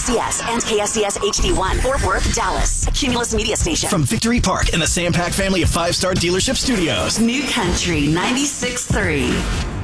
KSCS and KSCS HD1, Fort Worth, Dallas. A Cumulus Media Station. From Victory Park in the Sam Pack family of 5-star dealership studios. New Country 96.3.